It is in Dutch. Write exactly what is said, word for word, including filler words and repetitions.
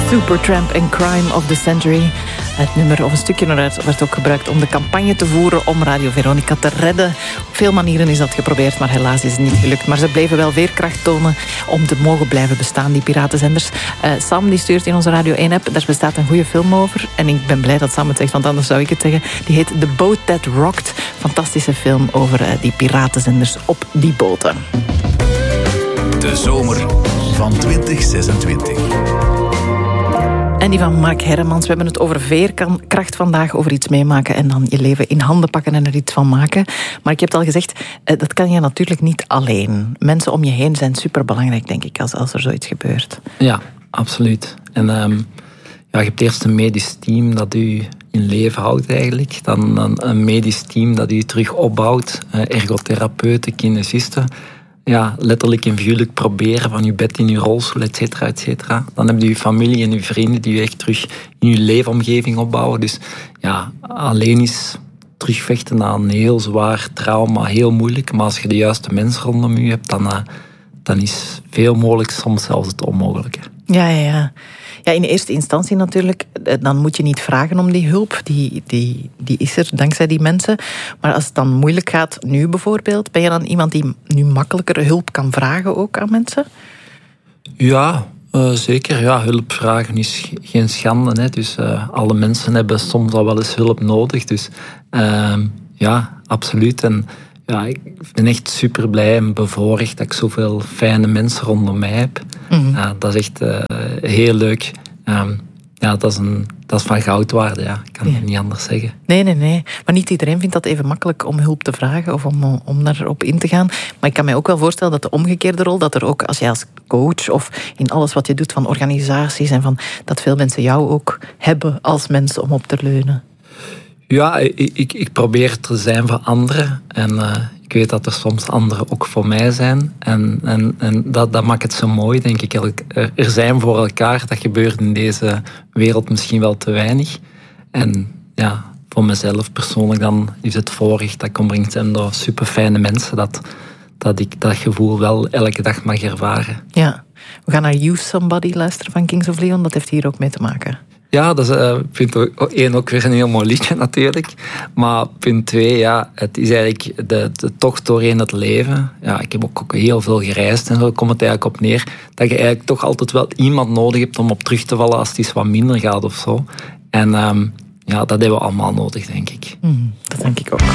Supertramp en Crime of the Century. Het nummer of een stukje eruit werd ook gebruikt om de campagne te voeren om Radio Veronica te redden. Op veel manieren is dat geprobeerd, maar helaas is het niet gelukt. Maar ze bleven wel veerkracht tonen om te mogen blijven bestaan, die piratenzenders. Uh, Sam die stuurt in onze Radio één-app, daar bestaat een goede film over. En ik ben blij dat Sam het zegt, want anders zou ik het zeggen. Die heet The Boat That Rocked. Fantastische film over uh, die piratenzenders op die boten. De zomer van twintig zesentwintig. En die van Mark Herremans. We hebben het over veerkracht vandaag, over iets meemaken en dan je leven in handen pakken en er iets van maken. Maar ik heb het al gezegd, dat kan je natuurlijk niet alleen. Mensen om je heen zijn superbelangrijk, denk ik, als, als er zoiets gebeurt. Ja, absoluut. En um, ja, je hebt eerst een medisch team dat u in leven houdt eigenlijk. Dan, dan een medisch team dat u terug opbouwt. Uh, ergotherapeuten, kinesisten. Ja, letterlijk en figuurlijk proberen van je bed in je rolstoel, et cetera, et cetera. Dan heb je je familie en je vrienden die je echt terug in je leefomgeving opbouwen. Dus ja, alleen is terugvechten na een heel zwaar trauma heel moeilijk. Maar als je de juiste mensen rondom je hebt, dan, uh, dan is veel mogelijk, soms zelfs het onmogelijke. Ja, ja, ja. Ja, in eerste instantie natuurlijk, dan moet je niet vragen om die hulp. Die, die, die is er dankzij die mensen. Maar als het dan moeilijk gaat, nu bijvoorbeeld, ben je dan iemand die nu makkelijker hulp kan vragen ook aan mensen? Ja, uh, zeker. Ja, hulp vragen is geen schande. Hè. Dus uh, alle mensen hebben soms al wel eens hulp nodig. Dus uh, ja, absoluut. En ja, ik ben echt super blij en bevoorrecht dat ik zoveel fijne mensen rondom mij heb. Mm-hmm. Uh, dat is echt uh, heel leuk. Um, ja, dat is, een, dat is van goud waard, ja. Ik kan ja. het niet anders zeggen. Nee, nee, nee. Maar niet iedereen vindt dat even makkelijk om hulp te vragen of om, om daarop in te gaan. Maar ik kan mij ook wel voorstellen dat de omgekeerde rol, dat er ook als jij als coach of in alles wat je doet van organisaties en van, dat veel mensen jou ook hebben als mens om op te leunen. Ja, ik, ik, ik probeer te zijn voor anderen. En uh, ik weet dat er soms anderen ook voor mij zijn. En, en, en dat, dat maakt het zo mooi, denk ik. Er zijn voor elkaar. Dat gebeurt in deze wereld misschien wel te weinig. En ja, voor mezelf persoonlijk dan is het voorrecht dat ik omringd ben door super fijne mensen. Dat, dat ik dat gevoel wel elke dag mag ervaren. Ja, we gaan naar Use Somebody luisteren van Kings of Leon. Dat heeft hier ook mee te maken. Ja, dat is uh, punt één ook weer een heel mooi liedje natuurlijk. Maar punt twee, ja, het is eigenlijk de, de tocht doorheen het leven. Ja, ik heb ook, ook heel veel gereisd en zo komt het eigenlijk op neer dat je eigenlijk toch altijd wel iemand nodig hebt om op terug te vallen als het iets wat minder gaat of zo. En um, ja, dat hebben we allemaal nodig, denk ik. Mm, dat denk ik ook.